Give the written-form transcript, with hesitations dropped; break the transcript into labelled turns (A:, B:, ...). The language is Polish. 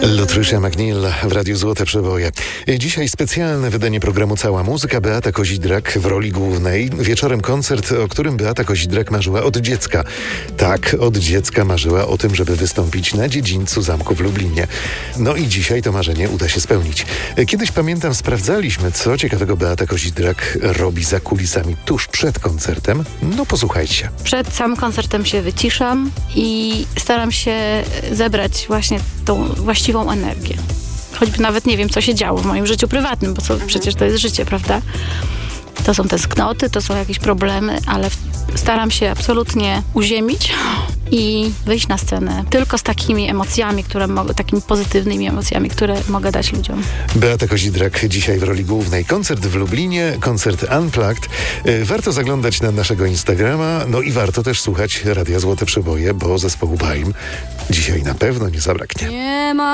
A: Lutrusza McNeil w Radiu Złote Przeboje. Dzisiaj specjalne wydanie programu Cała Muzyka. Beata Kozidrak w roli głównej. Wieczorem koncert, o którym Beata Kozidrak marzyła od dziecka. Tak, od dziecka marzyła o tym, żeby wystąpić na dziedzińcu zamku w Lublinie. No i dzisiaj to marzenie uda się spełnić. Kiedyś, pamiętam, sprawdzaliśmy, co ciekawego Beata Kozidrak robi za kulisami tuż przed koncertem. No posłuchajcie.
B: Przed samym koncertem się wyciszam i staram się zebrać właśnie tą właściwą energię. Choćby nawet nie wiem, co się działo w moim życiu prywatnym, bo przecież to jest życie, prawda? To są tęsknoty, to są jakieś problemy, ale staram się absolutnie uziemić i wyjść na scenę tylko z takimi emocjami, takimi pozytywnymi emocjami, które mogę dać ludziom.
A: Beata Kozidrak dzisiaj w roli głównej. Koncert w Lublinie, koncert Unplugged. Warto zaglądać na naszego Instagrama, no i warto też słuchać Radia Złote Przeboje, bo zespołu BAIM dzisiaj na pewno nie zabraknie.
C: Nie ma